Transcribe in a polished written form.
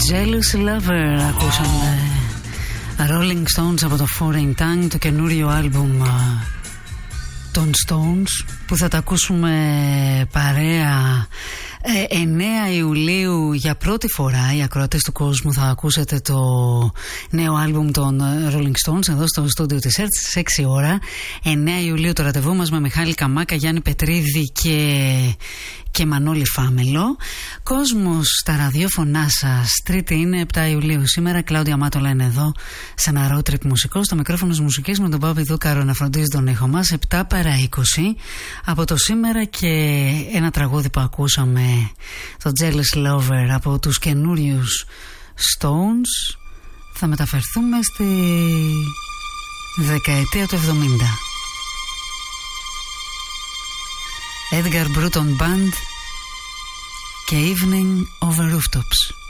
Jealous Lover ακούσαμε. Rolling Stones από το Foreign Tongue, το καινούριο άλμπουμ των Stones, που θα τα ακούσουμε παρέα 9 Ιουλίου για πρώτη φορά. Οι ακροατές του κόσμου θα ακούσετε το νέο άλμπουμ των Rolling Stones εδώ στο στούντιο της ΕΡΤ στις 6 ώρα. 9 Ιουλίου το ραντεβού μας με Μιχάλη Καμάκα, Γιάννη Πετρίδη και Μανώλη Φάμελο. Κόσμος στα ραδιόφωνά σας. Τρίτη είναι 7 Ιουλίου σήμερα. Κλάουδια Μάτολα είναι εδώ σε ένα road trip μουσικό. Στο μικρόφωνο της μουσικής με τον Πάπη Δούκαρο να φροντίζει τον ήχο μας. 7 παρά 20 από το σήμερα, και ένα τραγούδι που ακούσαμε, το Jealous Lover από τους καινούριους Stones. Θα μεταφερθούμε στη δεκαετία του 70. Edgar Bruton Band και Evening over Rooftops.